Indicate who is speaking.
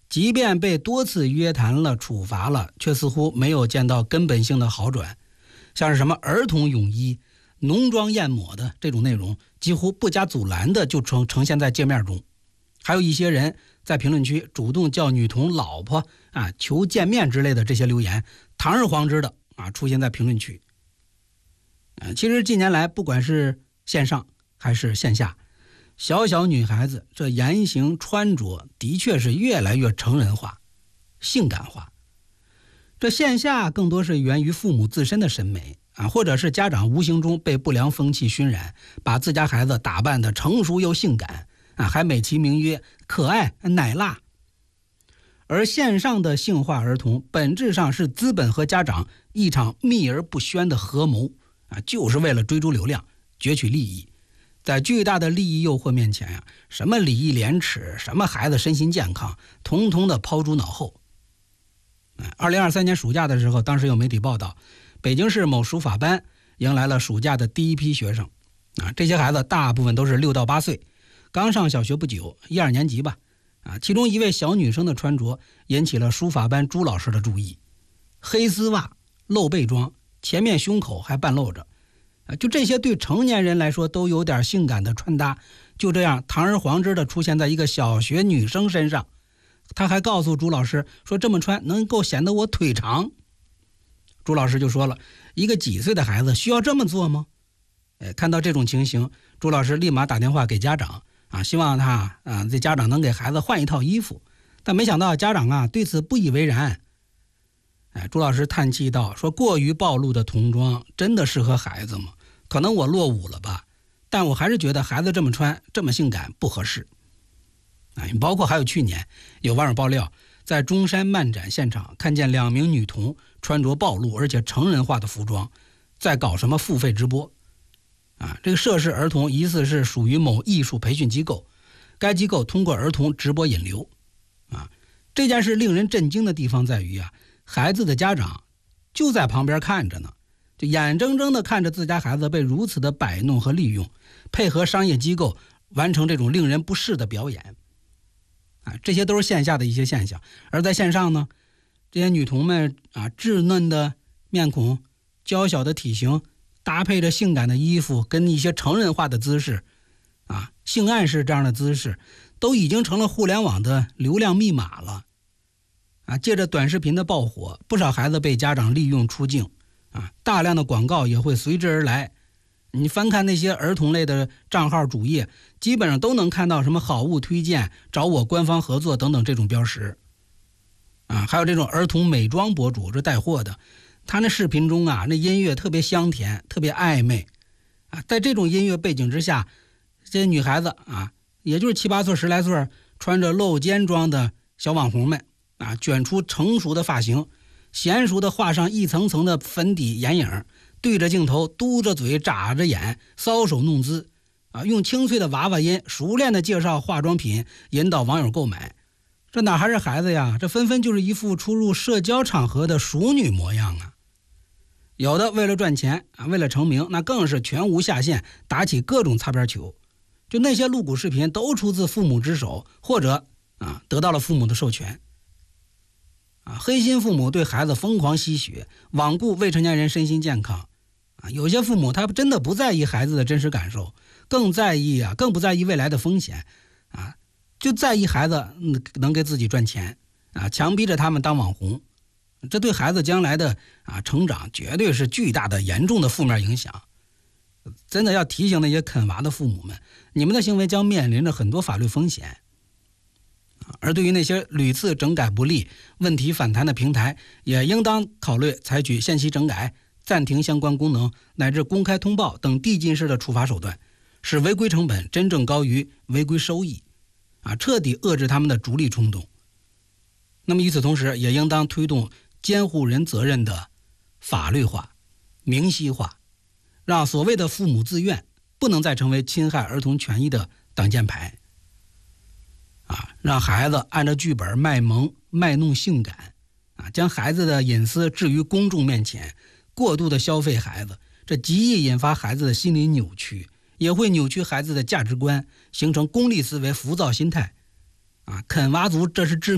Speaker 1: 即便被多次约谈了、处罚了，却似乎没有见到根本性的好转。像是什么儿童泳衣、浓妆艳抹的这种内容，几乎不加阻拦的就呈现在界面中。还有一些人在评论区主动叫女童老婆啊、求见面之类的这些留言，堂而皇之的啊出现在评论区。其实近年来，不管是线上还是线下，小女孩子这言行穿着的确是越来越成人化、性感化。这线下更多是源于父母自身的审美啊，或者是家长无形中被不良风气熏染，把自家孩子打扮得成熟又性感啊，还美其名曰可爱奶辣。而线上的性化儿童本质上是资本和家长一场秘而不宣的合谋啊，就是为了追逐流量、攫取利益。在巨大的利益诱惑面前呀，什么礼义廉耻，什么孩子身心健康，统统的抛诸脑后。2023年暑假的时候，当时有媒体报道，北京市某书法班迎来了暑假的第一批学生啊，这些孩子大部分都是6到8岁，刚上小学不久，1、2年级吧。啊，其中一位小女生的穿着引起了书法班朱老师的注意，黑丝袜、露背装，前面胸口还半露着。就这些对成年人来说都有点性感的穿搭，就这样堂而皇之的出现在一个小学女生身上。他还告诉朱老师说，这么穿能够显得我腿长。朱老师就说了，一个几岁的孩子需要这么做吗？看到这种情形，朱老师立马打电话给家长啊，希望这家长能给孩子换一套衣服。但没想到家长对此不以为然。朱老师叹气道，说过于暴露的童装真的适合孩子吗？可能我落伍了吧，但我还是觉得孩子这么穿这么性感不合适。包括还有去年有网友爆料，在中山漫展现场看见2名女童穿着暴露而且成人化的服装，在搞什么付费直播。这个涉事儿童疑似是属于某艺术培训机构，该机构通过儿童直播引流。这件事令人震惊的地方在于孩子的家长就在旁边看着呢，就眼睁睁地看着自家孩子被如此的摆弄和利用，配合商业机构完成这种令人不适的表演。这些都是线下的一些现象。而在线上呢，这些女童们稚嫩的面孔、娇小的体型，搭配着性感的衣服跟一些成人化的姿势性暗示这样的姿势，都已经成了互联网的流量密码了。借着短视频的爆火，不少孩子被家长利用出镜大量的广告也会随之而来。你翻看那些儿童类的账号主页，基本上都能看到什么好物推荐、找我官方合作等等这种标识。还有这种儿童美妆博主这带货的，他那视频中那音乐特别香甜，特别暧昧在这种音乐背景之下，这些女孩子也就是7、8岁、10来岁，穿着露肩装的小网红们卷出成熟的发型，娴熟的画上一层层的粉底眼影，对着镜头嘟着嘴眨着眼，搔首弄姿用清脆的娃娃音熟练的介绍化妆品，引导网友购买。这哪还是孩子呀，这纷纷就是一副出入社交场合的熟女模样有的为了赚钱为了成名，那更是全无下限，打起各种擦边球。就那些露骨视频都出自父母之手，或者得到了父母的授权。黑心父母对孩子疯狂吸血，罔顾未成年人身心健康有些父母他真的不在意孩子的真实感受，更不在意未来的风险就在意孩子能给自己赚钱强逼着他们当网红。这对孩子将来的成长绝对是巨大的严重的负面影响。真的要提醒那些啃娃的父母们，你们的行为将面临着很多法律风险。而对于那些屡次整改不力、问题反弹的平台，也应当考虑采取限期整改、暂停相关功能乃至公开通报等递进式的处罚手段，使违规成本真正高于违规收益彻底遏制他们的逐利冲动。那么与此同时，也应当推动监护人责任的法律化、明晰化，让所谓的父母自愿不能再成为侵害儿童权益的挡箭牌让孩子按照剧本卖萌卖弄性感将孩子的隐私置于公众面前，过度的消费孩子，这极易引发孩子的心理扭曲，也会扭曲孩子的价值观，形成功利思维、浮躁心态啃娃族，这是致